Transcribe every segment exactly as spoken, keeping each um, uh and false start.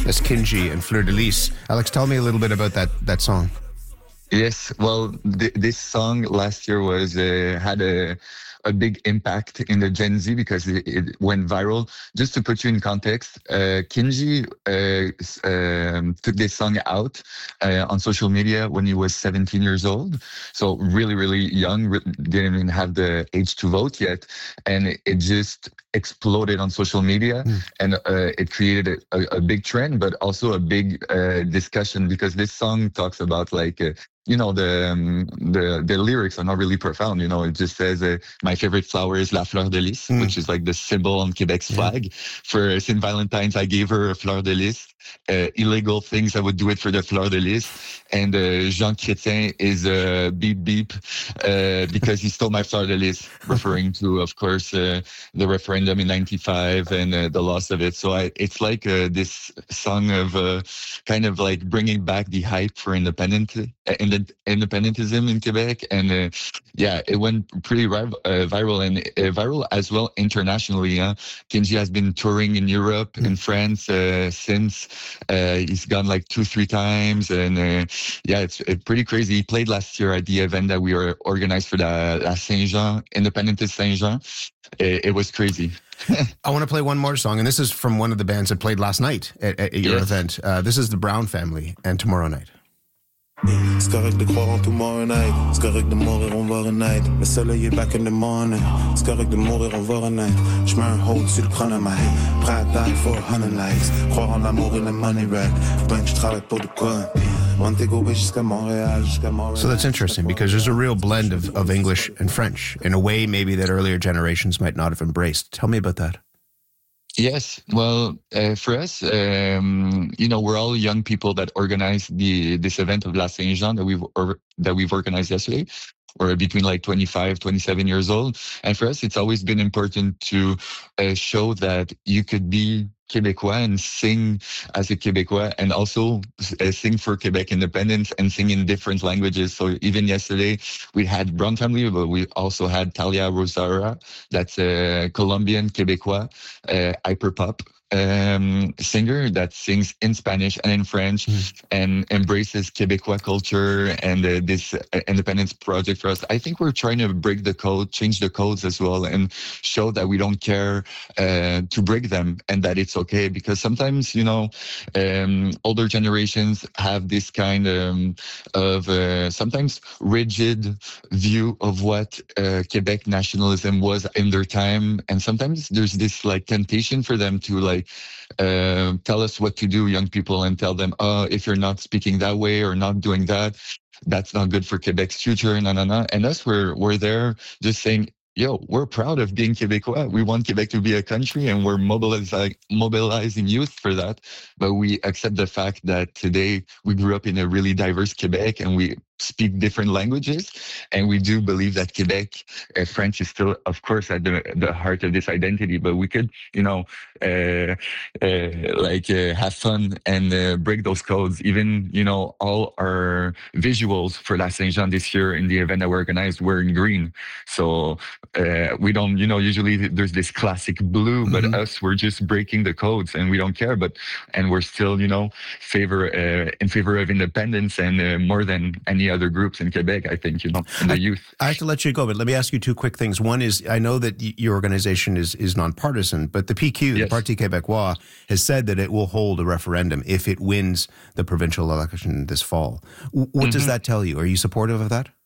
That's Kinji and Fleur de Lis. Alex, tell me a little bit about that that song. Yes, well, th- this song last year was uh, had a a big impact in the Gen Z because it, it went viral. Just to put you in context, uh, Kinji uh, s- um, took this song out uh, on social media when he was seventeen years old. So really, really young, re- didn't even have the age to vote yet. And it, it just exploded on social media Mm. and uh, it created a, a, a big trend, but also a big uh, discussion because this song talks about like, uh, you know, the, um, the the lyrics are not really profound. You know, it just says, uh, my favorite flower is la fleur de lis, Mm. which is like the symbol on Quebec's Yeah. flag. For Saint Valentine's, I gave her a fleur de lis. Uh, illegal things, I would do it for the fleur de lis. And uh, Jean Chrétien is a uh, beep beep uh, because he stole my fleur de lis, referring to, of course, uh, the referendum in ninety-five and uh, the loss of it. So I, it's like uh, this song of uh, kind of like bringing back the hype for independent, uh, indep- independentism in Quebec. And uh, yeah, it went pretty ri- uh, viral and uh, viral as well internationally. Huh? Kinji has been touring in Europe, in France uh, since. Uh, he's gone like two, three times. And uh, yeah, it's uh, pretty crazy. He played last year at the event that we were organized for the La Saint-Jean, Independentist Saint-Jean. It, it was crazy. I want to play one more song, and this is from one of the bands that played last night at, at your Yes. event. Uh, this is the Brown Family and Tomorrow Night. C'est correct de croire en tomorrow night. C'est correct de mourir, on va renaître. Le soleil est back in the morning. C'est correct de mourir, on va renaître. J'mets un hold sur le chronomètre. Prêt à die for a hundred lights. Croire en l'amour et le money rack. Ben que je travaille pour de quoi. Montego Bay jusqu'à Montréal, jusqu'à Montréal. So that's interesting because there's a real blend of, of English and French in a way maybe that earlier generations might not have embraced. Tell me about that. Yes, well, uh, for us, um, you know, we're all young people that organized the this event of La Saint Jean that we've or, that we've organized yesterday. We're between like twenty-five, twenty-seven years old, and for us, it's always been important to uh, show that you could be Québécois and sing as a Québécois, and also uh, sing for Quebec independence and sing in different languages. So even yesterday, we had Brown Family, but we also had Talia Rosara, that's a Colombian Québécois uh, hyperpop um, singer that sings in Spanish and in French mm. and embraces Québécois culture and uh, this uh, independence project for us. I think we're trying to break the code, change the codes as well, and show that we don't care uh, to break them and that it's okay. Because sometimes, you know, um, older generations have this kind um, of uh, sometimes rigid view of what uh, Quebec nationalism was in their time. And sometimes there's this like temptation for them to like, Uh, tell us what to do, young people, and tell them, oh, if you're not speaking that way or not doing that, that's not good for Quebec's future, na na na. And us, we're we're there just saying, yo, we're proud of being Québécois. We want Quebec to be a country, and we're mobilizing mobilizing youth for that. But we accept the fact that today we grew up in a really diverse Quebec, and we speak different languages, and we do believe that Quebec uh, French is still, of course, at the the heart of this identity. But we could, you know, uh, uh, like uh, have fun and uh, break those codes. Even, you know, all our visuals for La Saint Jean this year in the event that we organized were in green. So uh, we don't, you know, usually there's this classic blue, but mm-hmm. us, we're just breaking the codes, and we don't care. But and we're still, you know, favor uh, in favor of independence and uh, more than any other groups in Quebec, I think, you know, in the I, youth. I have to let you go, but let me ask you two quick things. One is, I know that y- your organization is is nonpartisan, but the P Q, yes. the Parti Québécois, has said that it will hold a referendum if it wins the provincial election this fall. W- what mm-hmm. does that tell you? Are you supportive of that?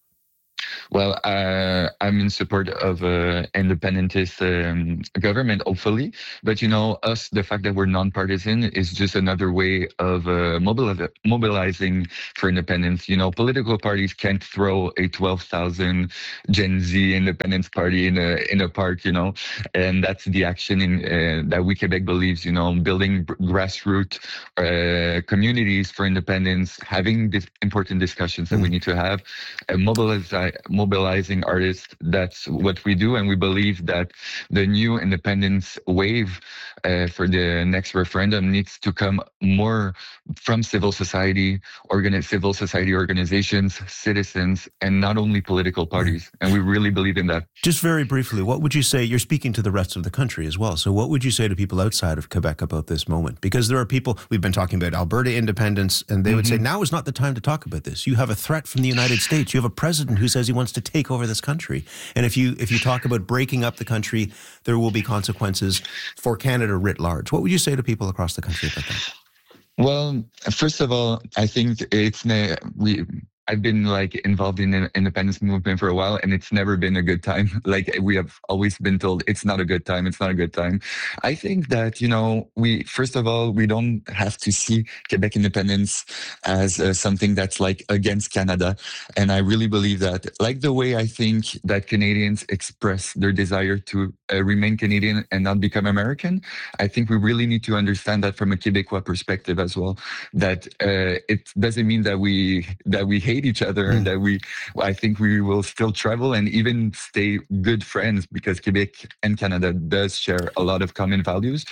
Well, uh, I'm in support of uh, independentist um, government, hopefully. But, you know, us, the fact that we're nonpartisan is just another way of uh, mobili- mobilizing for independence. You know, political parties can't throw a twelve thousand Gen Z independence party in a in a park, you know, and that's the action in uh, that We Quebec believes, you know, building grassroots uh, communities for independence, having these important discussions that mm. we need to have, and mobilize mobilizing artists. That's what we do. And we believe that the new independence wave uh, for the next referendum needs to come more from civil society, organi- civil society organizations, citizens, and not only political parties. And we really believe in that. Just very briefly, what would you say? You're speaking to the rest of the country as well. So what would you say to people outside of Quebec about this moment? Because there are people, we've been talking about Alberta independence, and they mm-hmm. would say, now is not the time to talk about this. You have a threat from the United States. You have a president who says he wants to take over this country. And if you if you talk about breaking up the country, there will be consequences for Canada writ large. What would you say to people across the country about that? Well, first of all, I think it's we. I've been like involved in the independence movement for a while, and it's never been a good time. Like we have always been told, it's not a good time. It's not a good time. I think that, you know, we, first of all, we don't have to see Quebec independence as uh, something that's like against Canada. And I really believe that, like the way I think that Canadians express their desire to uh, remain Canadian and not become American, I think we really need to understand that from a Quebecois perspective as well, that uh, it doesn't mean that we, that we hate each other mm. and that we I think we will still travel and even stay good friends, because Quebec and Canada does share a lot of common values.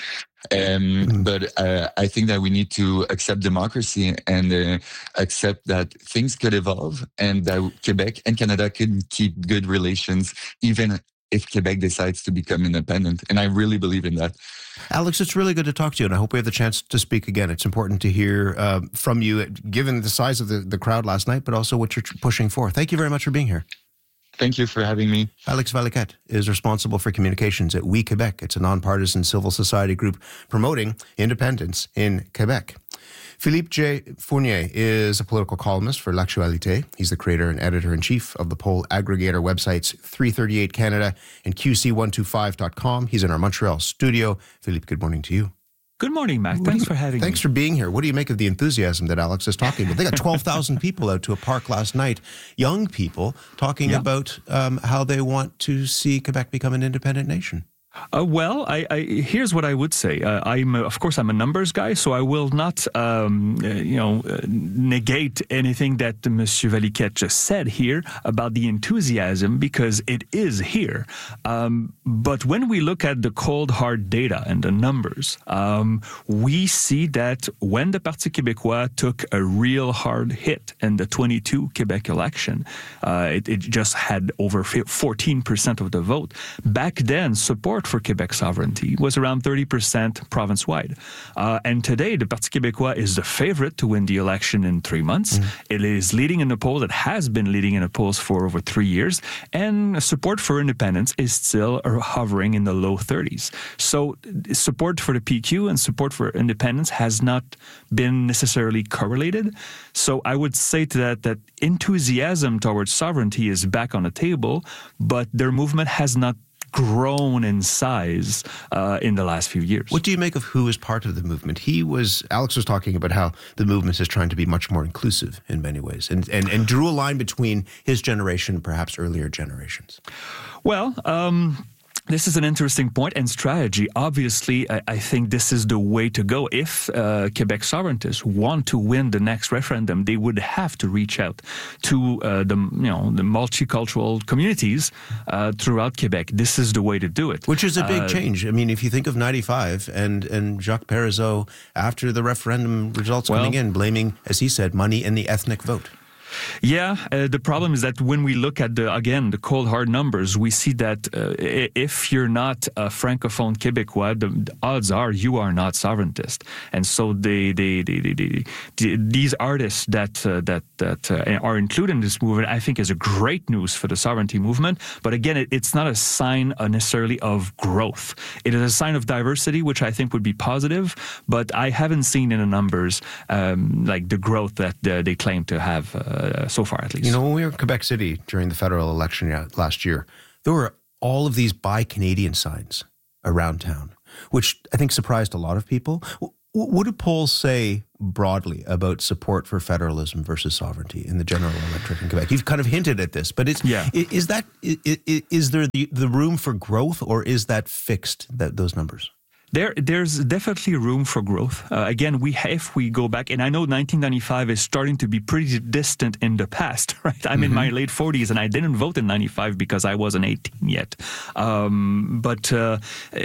Um, mm. But uh, I think that we need to accept democracy and uh, accept that things could evolve, and that Quebec and Canada could keep good relations even if Quebec decides to become independent. And I really believe in that. Alex, it's really good to talk to you, and I hope we have the chance to speak again. It's important to hear uh, from you, given the size of the, the crowd last night, but also what you're pushing for. Thank you very much for being here. Thank you for having me. Alex Valiquette is responsible for communications at We Quebec. It's a nonpartisan civil society group promoting independence in Quebec. Philippe J. Fournier is a political columnist for L'Actualité. He's the creator and editor-in-chief of the poll aggregator websites three thirty-eight Canada and Q C one twenty-five dot com. He's in our Montreal studio. Philippe, good morning to you. Good morning, Mac. Thanks for having Thanks me. Thanks for being here. What do you make of the enthusiasm that Alex is talking about? They got twelve thousand people out to a park last night, young people talking yeah. about um, how they want to see Quebec become an independent nation. Uh, well, I, I, here's what I would say. Uh, I'm, uh, of course, I'm a numbers guy, so I will not, um, uh, you know, uh, negate anything that Monsieur Valiquette just said here about the enthusiasm, because it is here. Um, but when we look at the cold, hard data and the numbers, um, we see that when the Parti Québécois took a real hard hit in the twenty-two Quebec election, uh, it, it just had over fourteen percent of the vote. Back then, support for Quebec sovereignty was around thirty percent province-wide. Uh, and today, the Parti Québécois is the favorite to win the election in three months. Mm. It is leading in the polls. It has been leading in the polls for over three years. And support for independence is still hovering in the low thirties. So support for the P Q and support for independence has not been necessarily correlated. So I would say to that that enthusiasm towards sovereignty is back on the table, but their movement has not grown in size uh, in the last few years. What do you make of who is part of the movement? He was, Alex was talking about how the movement is trying to be much more inclusive in many ways, and, and, and drew a line between his generation and perhaps earlier generations. Well, um... this is an interesting point and strategy. Obviously, I, I think this is the way to go. If uh, Quebec sovereigntists want to win the next referendum, they would have to reach out to uh, the you know the multicultural communities uh, throughout Quebec. This is the way to do it. Which is a big uh, change. I mean, if you think of ninety-five and, and Jacques Parizeau, after the referendum results well, coming in, blaming, as he said, money in the ethnic vote. Yeah, uh, the problem is that when we look at, the again, the cold, hard numbers, we see that uh, if you're not a Francophone Québécois, the, the odds are you are not sovereigntist. And so they, they, they, they, they, they, these artists that uh, that that uh, are included in this movement, I think, is a great news for the sovereignty movement. But again, it, it's not a sign uh, necessarily of growth. It is a sign of diversity, which I think would be positive. But I haven't seen in the numbers um, like the growth that uh, they claim to have. Uh, Uh, so far, at least. You know, when we were in Quebec City during the federal election last year, there were all of these Buy Canadian signs around town, which I think surprised a lot of people. What do polls say broadly about support for federalism versus sovereignty in the general electorate in Quebec? You've kind of hinted at this, but it's, yeah. is that is, is there the, the room for growth, or is that fixed, that those numbers? There, there's definitely room for growth. Uh, again, we if we go back, and I know nineteen ninety-five is starting to be pretty distant in the past, right? I'm mm-hmm. in my late forties, and I didn't vote in ninety-five because I wasn't eighteen yet. Um, but uh,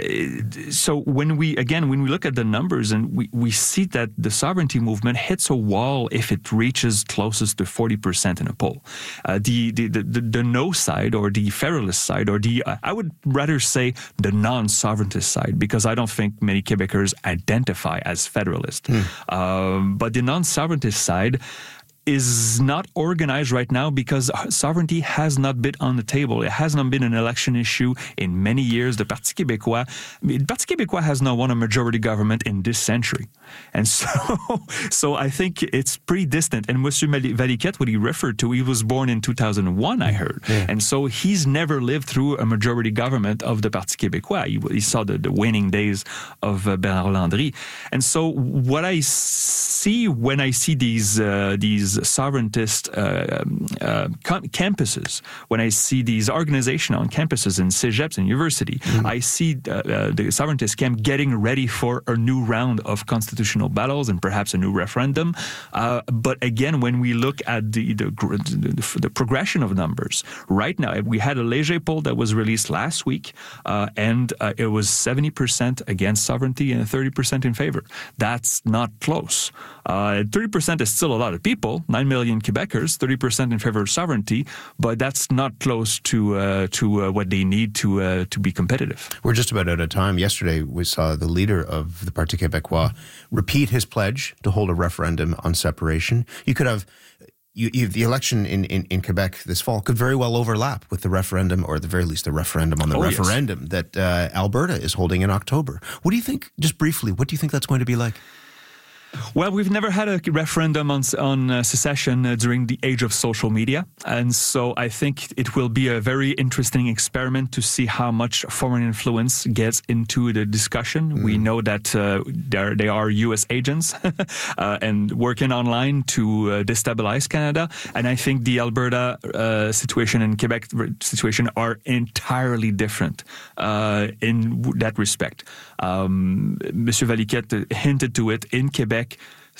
so when we again when we look at the numbers, and we, we see that the sovereignty movement hits a wall if it reaches closest to forty percent in a poll. Uh, the, the, the the the no side, or the federalist side, or the uh, I would rather say the non-sovereigntist side, because I don't think many Quebecers identify as federalist. Mm. Um, but the non-sovereigntist side is not organized right now because sovereignty has not been on the table. It has not been an election issue in many years. The Parti Québécois, the Parti Québécois has not won a majority government in this century. And so so I think it's pretty distant. And Monsieur Valiquette, what he referred to, he was born in two thousand one, I heard. Yeah. And so he's never lived through a majority government of the Parti Québécois. He, he saw the, the waning days of uh, Bernard Landry. And so what I see when I see these uh, these sovereigntist uh, uh, campuses, when I see these organizations on campuses in cégeps and university, mm-hmm. I see uh, uh, the sovereigntist camp getting ready for a new round of constitutional battles and perhaps a new referendum. Uh, but again, when we look at the the, the the progression of numbers, right now, we had a Léger poll that was released last week, uh, and uh, it was seventy percent against sovereignty and thirty percent in favor. That's not close. Uh, thirty percent is still a lot of people, nine million Quebecers, thirty percent in favor of sovereignty, but that's not close to uh, to uh, what they need to uh, to be competitive. We're just about out of time. Yesterday, we saw the leader of the Parti Québécois repeat his pledge to hold a referendum on separation. You could have You, you, the election in, in, in Quebec this fall could very well overlap with the referendum, or at the very least the referendum on the oh, referendum yes. that uh, Alberta is holding in October. What do you think, just briefly, what do you think that's going to be like? Well, we've never had a referendum on, on uh, secession uh, during the age of social media. And so I think it will be a very interesting experiment to see how much foreign influence gets into the discussion. Mm. We know that uh, there, they are U S agents uh, and working online to uh, destabilize Canada. And I think the Alberta uh, situation and Quebec situation are entirely different uh, in that respect. Um, Monsieur Valiquette hinted to it. In Quebec,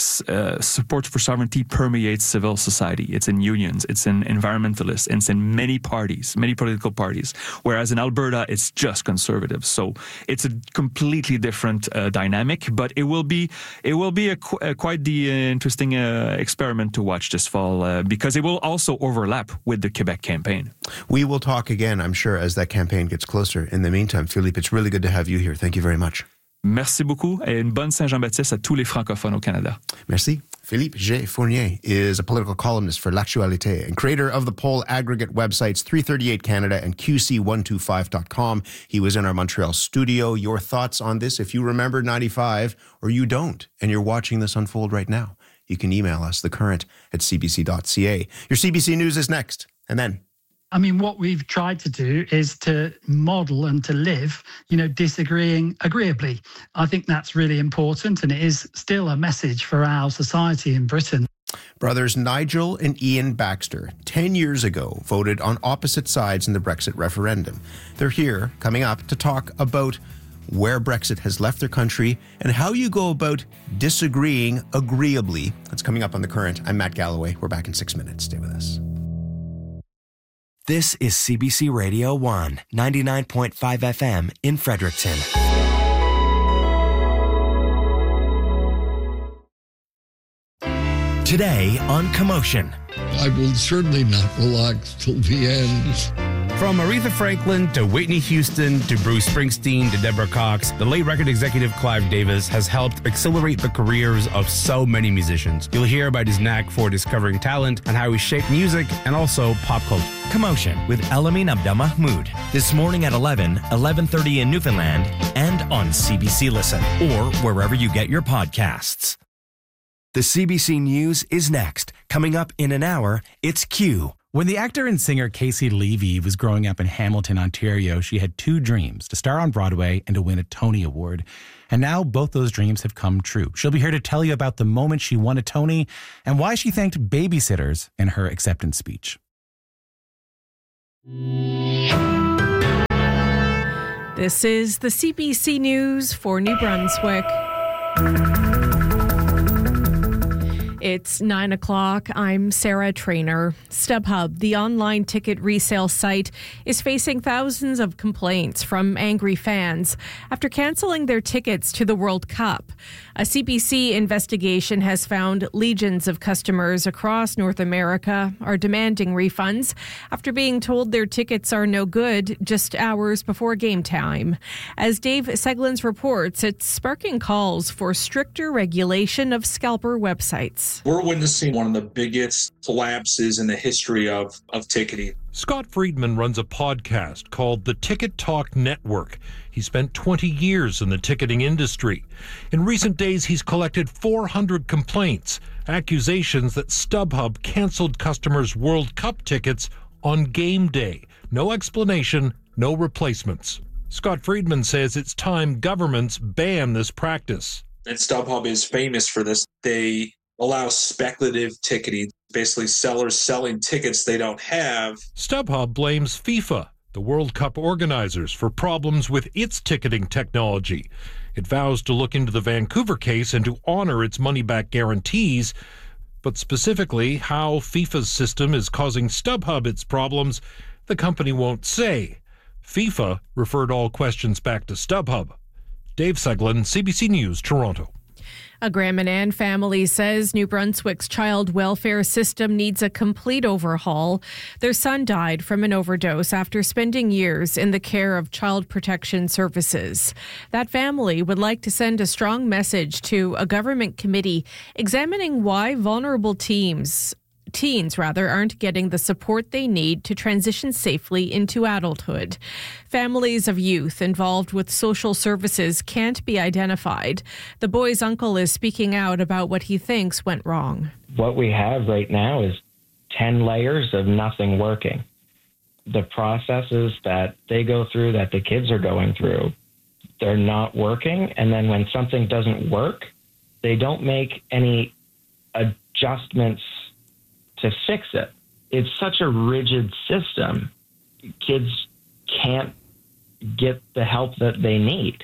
Uh, support for sovereignty permeates civil society. It's in unions, it's in environmentalists, it's in many parties, many political parties. Whereas in Alberta, it's just conservatives. So it's a completely different uh, dynamic. But it will be it will be a, qu- a quite the uh, interesting uh, experiment to watch this fall uh, because it will also overlap with the Quebec campaign. We will talk again, I'm sure, as that campaign gets closer. In the meantime, Philippe, it's really good to have you here. Thank you very much. Merci beaucoup et une bonne Saint-Jean-Baptiste à tous les francophones au Canada. Merci. Philippe G. Fournier is a political columnist for L'Actualité and creator of the poll aggregate websites three thirty-eight Canada and Q C one twenty-five dot com. He was in our Montreal studio. Your thoughts on this? If you remember ninety-five or you don't, and you're watching this unfold right now, you can email us, thecurrent at c b c dot c a. Your C B C News is next. And then... I mean, what we've tried to do is to model and to live, you know, disagreeing agreeably. I think that's really important, and it is still a message for our society in Britain. Brothers Nigel and Ian Baxter, ten years ago, voted on opposite sides in the Brexit referendum. They're here, coming up, to talk about where Brexit has left their country and how you go about disagreeing agreeably. That's coming up on The Current. I'm Matt Galloway. We're back in six minutes. Stay with us. This is C B C Radio one, ninety-nine point five F M in Fredericton. Today on Commotion. I will certainly not relax till the end. From Aretha Franklin to Whitney Houston to Bruce Springsteen to Deborah Cox, the late record executive Clive Davis has helped accelerate the careers of so many musicians. You'll hear about his knack for discovering talent and how he shaped music and also pop culture. Commotion with Elamin Abdelmahmoud. This morning at eleven, eleven thirty in Newfoundland and on C B C Listen or wherever you get your podcasts. The C B C News is next. Coming up in an hour, it's Q. When the actor and singer Casey Levy was growing up in Hamilton, Ontario, she had two dreams, to star on Broadway and to win a Tony Award. And now both those dreams have come true. She'll be here to tell you about the moment she won a Tony and why she thanked babysitters in her acceptance speech. This is the C B C News for New Brunswick. It's nine o'clock. I'm Sarah Trainer. StubHub, the online ticket resale site, is facing thousands of complaints from angry fans after canceling their tickets to the World Cup. A C B C investigation has found legions of customers across North America are demanding refunds after being told their tickets are no good just hours before game time. As Dave Seglins reports, it's sparking calls for stricter regulation of scalper websites. We're witnessing one of the biggest collapses in the history of, of ticketing. Scott Friedman runs a podcast called the Ticket Talk Network. He spent twenty years in the ticketing industry. In recent days, he's collected four hundred complaints, accusations that StubHub canceled customers' World Cup tickets on game day. No explanation, no replacements. Scott Friedman says it's time governments ban this practice. And StubHub is famous for this. They allow speculative ticketing, basically sellers selling tickets they don't have. StubHub blames FIFA, the World Cup organizers, for problems with its ticketing technology. It vows to look into the Vancouver case and to honor its money-back guarantees, but specifically how FIFA's system is causing StubHub its problems, the company won't say. FIFA referred all questions back to StubHub. Dave Seglin, C B C News, Toronto. A Graham and Ann family says New Brunswick's child welfare system needs a complete overhaul. Their son died from an overdose after spending years in the care of Child Protection Services. That family would like to send a strong message to a government committee examining why vulnerable teams Teens, rather, aren't getting the support they need to transition safely into adulthood. Families of youth involved with social services can't be identified. The boy's uncle is speaking out about what he thinks went wrong. What we have right now is ten layers of nothing working. The processes that they go through, that the kids are going through, they're not working. And then when something doesn't work, they don't make any adjustments to fix it. It's such a rigid system. Kids can't get the help that they need.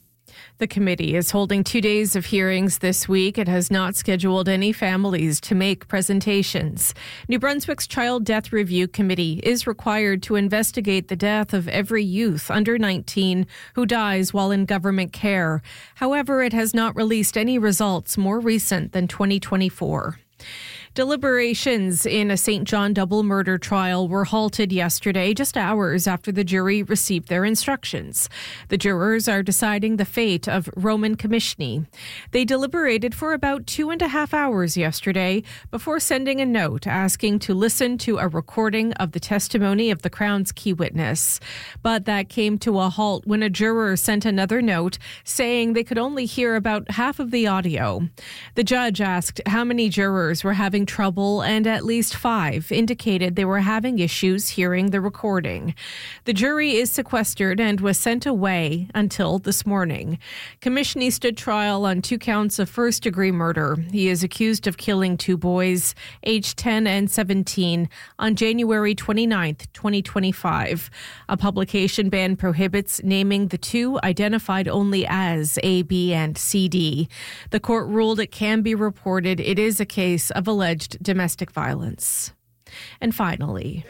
The committee is holding two days of hearings this week. It has not scheduled any families to make presentations. New Brunswick's Child Death Review Committee is required to investigate the death of every youth under nineteen who dies while in government care. However, it has not released any results more recent than twenty twenty-four. Deliberations in a Saint John double murder trial were halted yesterday, just hours after the jury received their instructions. The jurors are deciding the fate of Roman Komishny. They deliberated for about two and a half hours yesterday before sending a note asking to listen to a recording of the testimony of the Crown's key witness. But that came to a halt when a juror sent another note saying they could only hear about half of the audio. The judge asked how many jurors were having trouble, and at least five indicated they were having issues hearing the recording. The jury is sequestered and was sent away until this morning. Komishny stood trial on two counts of first-degree murder. He is accused of killing two boys, aged ten and seventeen, on January twenty-ninth, twenty twenty-five. A publication ban prohibits naming the two, identified only as A, B, and C D. The court ruled it can be reported it is a case of alleged domestic violence. And finally,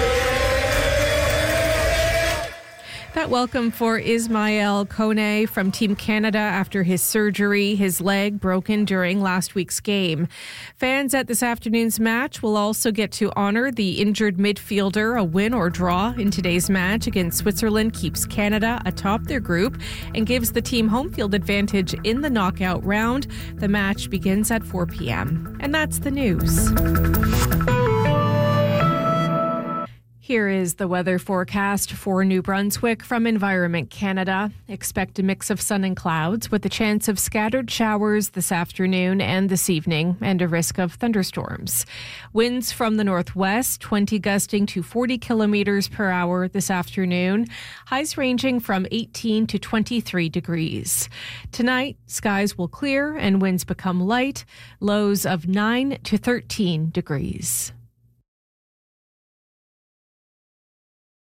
that welcome for Ismael Kone from Team Canada after his surgery, his leg broken during last week's game. Fans at this afternoon's match will also get to honor the injured midfielder. A win or draw in today's match against Switzerland keeps Canada atop their group and gives the team home field advantage in the knockout round. The match begins at four p.m. And that's the news. Here is the weather forecast for New Brunswick from Environment Canada. Expect a mix of sun and clouds with a chance of scattered showers this afternoon and this evening and a risk of thunderstorms. Winds from the northwest, twenty gusting to forty kilometers per hour this afternoon. Highs ranging from eighteen to twenty-three degrees. Tonight, skies will clear and winds become light. Lows of nine to thirteen degrees.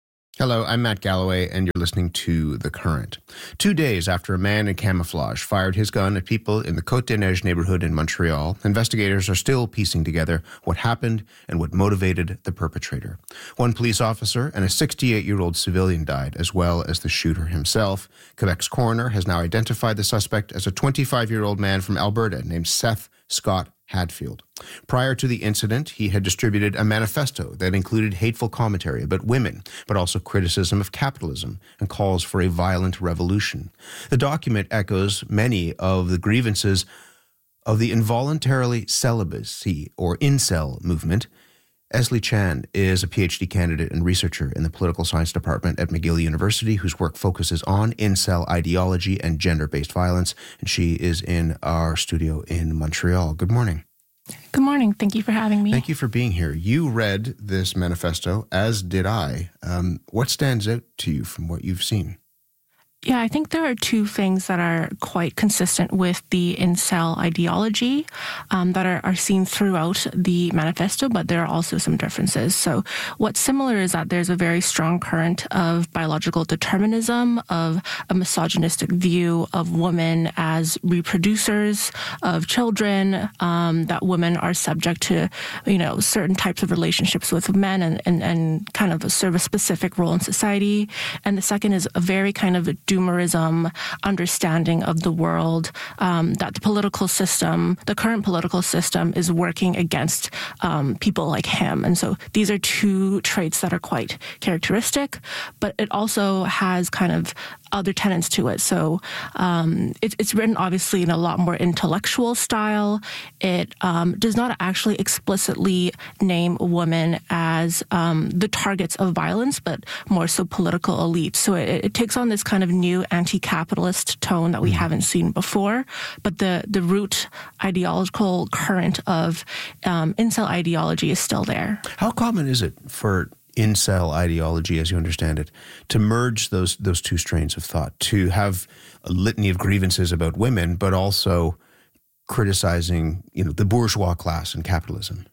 Hello, I'm Matt Galloway, and you're listening to The Current. Two days after a man in camouflage fired his gun at people in the Côte-des-Neiges neighborhood in Montreal, investigators are still piecing together what happened and what motivated the perpetrator. One police officer and a sixty-eight-year-old civilian died, as well as the shooter himself. Quebec's coroner has now identified the suspect as a twenty-five-year-old man from Alberta named Seth Scott Hadfield. Prior to the incident, he had distributed a manifesto that included hateful commentary about women, but also criticism of capitalism and calls for a violent revolution. The document echoes many of the grievances of the involuntarily celibacy or incel movement. Esley Chan is a PhD candidate and researcher in the political science department at McGill University, whose work focuses on incel ideology and gender-based violence, and she is in our studio in Montreal. Good morning. Good morning. Thank you for having me. Thank you for being here. You read this manifesto, as did I. Um, what stands out to you from what you've seen? Yeah, I think there are two things that are quite consistent with the incel ideology um, that are, are seen throughout the manifesto, but there are also some differences. So what's similar is that there's a very strong current of biological determinism, of a misogynistic view of women as reproducers of children, um, that women are subject to, you know, certain types of relationships with men and, and, and kind of serve a specific role in society. And the second is a very kind of doomerism understanding of the world, um, that the political system, the current political system, is working against um, people like him. And so these are two traits that are quite characteristic, but it also has kind of other tenets to it. So um, it, it's written obviously in a lot more intellectual style. It um, does not actually explicitly name women as um, the targets of violence, but more so political elites. So it, it takes on this kind of new anti-capitalist tone that we mm. haven't seen before. But the, the root ideological current of um, incel ideology is still there. How common is it for incel ideology, as you understand it, to merge those those two strains of thought, to have a litany of grievances about women, but also criticizing, you know, the bourgeois class and capitalism?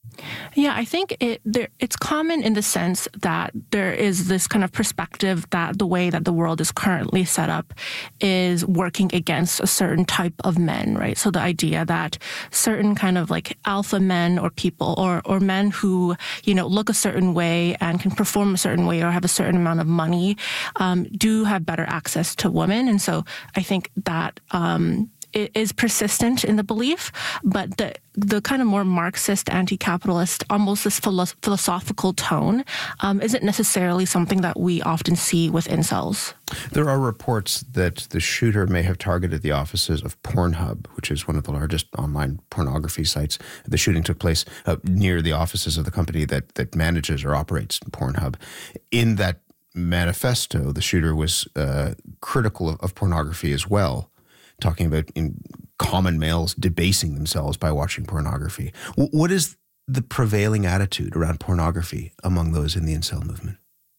Yeah, I think it there, it's common in the sense that there is this kind of perspective that the way that the world is currently set up is working against a certain type of men, right? So the idea that certain kind of like alpha men or people or, or men who, you know, look a certain way and can perform a certain way or have a certain amount of money um, do have better access to women. And so I think that um, it is persistent in the belief, but the the kind of more Marxist, anti-capitalist, almost this philo- philosophical tone um, isn't necessarily something that we often see with incels. There are reports that the shooter may have targeted the offices of Pornhub, which is one of the largest online pornography sites. The shooting took place uh, near the offices of the company that that manages or operates Pornhub. In that manifesto, the shooter was uh, critical of, of pornography as well, talking about in common males debasing themselves by watching pornography. W- what is the prevailing attitude around pornography among those in the incel movement?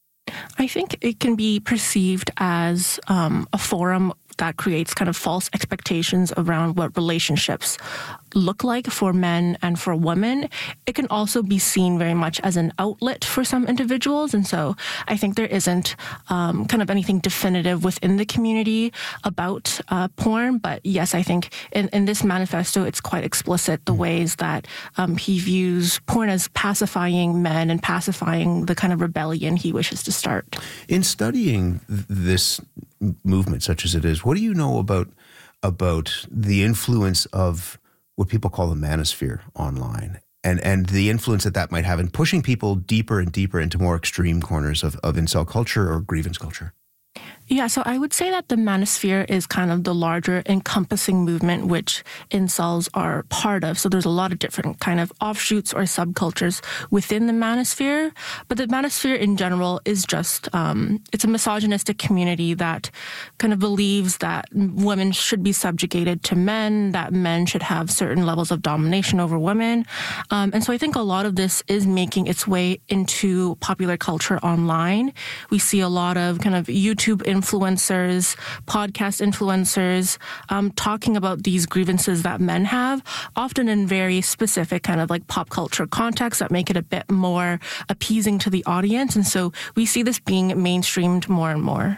I think it can be perceived as um, a forum that creates kind of false expectations around what relationships look like for men and for women. It can also be seen very much as an outlet for some individuals. And so I think there isn't um, kind of anything definitive within the community about uh, porn. But yes, I think in, in this manifesto, it's quite explicit the ways that um, he views porn as pacifying men and pacifying the kind of rebellion he wishes to start. In studying th- this movement, such as it is, what do you know about about the influence of what people call the manosphere online and, and the influence that that might have in pushing people deeper and deeper into more extreme corners of, of incel culture or grievance culture? Yeah, so I would say that the manosphere is kind of the larger encompassing movement which incels are part of. So there's a lot of different kind of offshoots or subcultures within the manosphere. But the manosphere in general is just, um, it's a misogynistic community that kind of believes that women should be subjugated to men, that men should have certain levels of domination over women. Um, and so I think a lot of this is making its way into popular culture online. We see a lot of kind of YouTube influencers, podcast influencers, um, talking about these grievances that men have, often in very specific kind of like pop culture contexts that make it a bit more appeasing to the audience. And so we see this being mainstreamed more and more.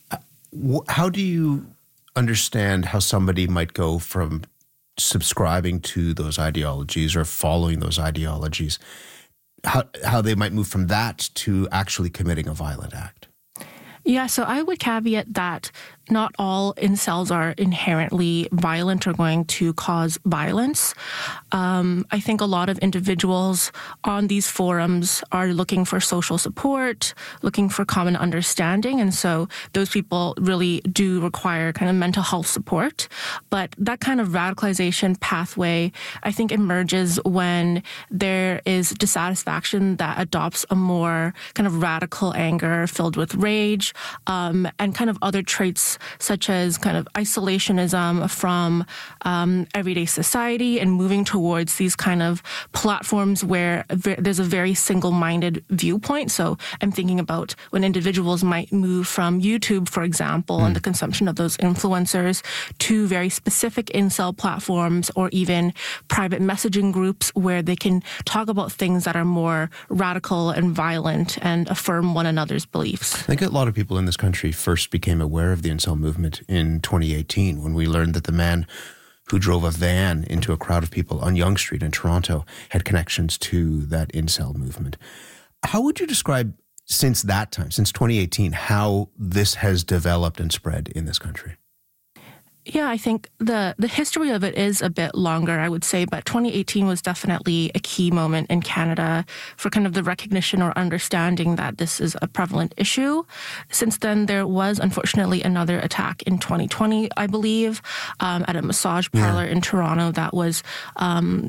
How do you understand how somebody might go from subscribing to those ideologies or following those ideologies, how how they might move from that to actually committing a violent act? Yeah, so I would caveat that not all incels are inherently violent or going to cause violence. Um, I think a lot of individuals on these forums are looking for social support, looking for common understanding. And so those people really do require kind of mental health support. But that kind of radicalization pathway, I think, emerges when there is dissatisfaction that adopts a more kind of radical anger filled with rage, um, and kind of other traits such as kind of isolationism from um, everyday society and moving towards these kind of platforms where there's a very single-minded viewpoint. So I'm thinking about when individuals might move from YouTube, for example, mm. and the consumption of those influencers to very specific incel platforms or even private messaging groups where they can talk about things that are more radical and violent and affirm one another's beliefs. I think a lot of people in this country first became aware of the incel movement in twenty eighteen when we learned that the man who drove a van into a crowd of people on Yonge Street in Toronto had connections to that incel movement. How would you describe, since that time, since twenty eighteen, how this has developed and spread in this country? Yeah, I think the, the history of it is a bit longer, I would say, but twenty eighteen was definitely a key moment in Canada for kind of the recognition or understanding that this is a prevalent issue. Since then, there was unfortunately another attack in twenty twenty, I believe, um, at a massage parlor yeah. in Toronto that was um,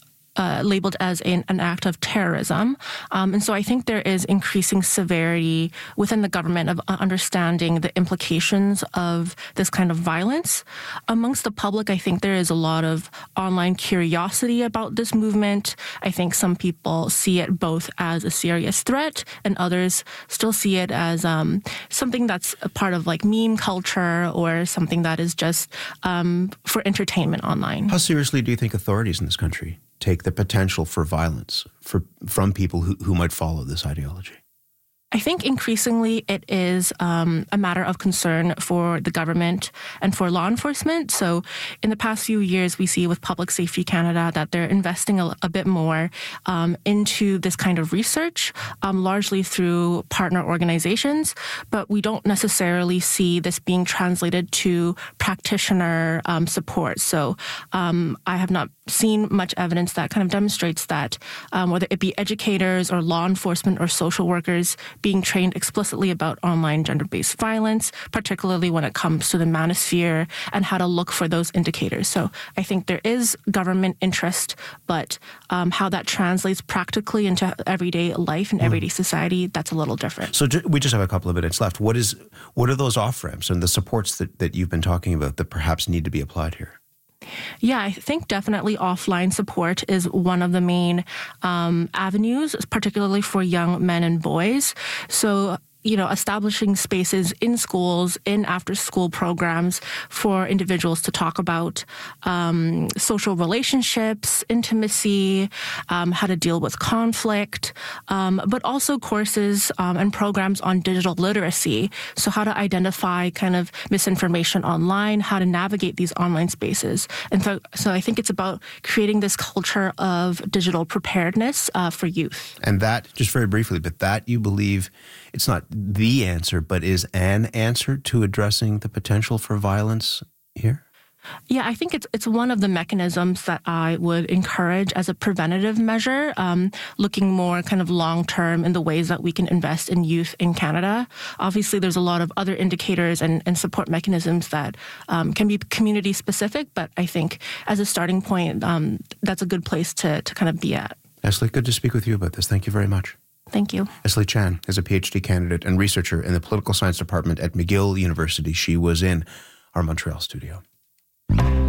Uh, labeled as an, an act of terrorism. Um, and so I think there is increasing severity within the government of uh, understanding the implications of this kind of violence. Amongst the public, I think there is a lot of online curiosity about this movement. I think some people see it both as a serious threat and others still see it as um, something that's a part of like meme culture or something that is just um, for entertainment online. How seriously do you think authorities in this country take the potential for violence for, from people who, who might follow this ideology? I think increasingly it is um, a matter of concern for the government and for law enforcement. So in the past few years, we see with Public Safety Canada that they're investing a, a bit more um, into this kind of research, um, largely through partner organizations. But we don't necessarily see this being translated to practitioner um, support. So um, I have not seen much evidence that kind of demonstrates that um, whether it be educators or law enforcement or social workers being trained explicitly about online gender-based violence, particularly when it comes to the manosphere and how to look for those indicators. So I think there is government interest, but um, how that translates practically into everyday life and everyday society, that's a little different. So we just have a couple of minutes left. What is, what are those off-ramps and the supports that, that you've been talking about that perhaps need to be applied here? Yeah, I think definitely offline support is one of the main um, avenues, particularly for young men and boys. So, you know, establishing spaces in schools, in after-school programs for individuals to talk about um, social relationships, intimacy, um, how to deal with conflict, um, but also courses um, and programs on digital literacy. So how to identify kind of misinformation online, how to navigate these online spaces. And so, so I think it's about creating this culture of digital preparedness uh, for youth. And that, just very briefly, but that you believe it's not the answer, but is an answer to addressing the potential for violence here? Yeah, I think it's it's one of the mechanisms that I would encourage as a preventative measure, um, looking more kind of long-term in the ways that we can invest in youth in Canada. Obviously, there's a lot of other indicators and, and support mechanisms that um, can be community-specific, but I think as a starting point, um, that's a good place to, to kind of be at. Leslie, good to speak with you about this. Thank you very much. Thank you. Leslie Chan is a PhD candidate and researcher in the Political Science Department at McGill University. She was in our Montreal studio.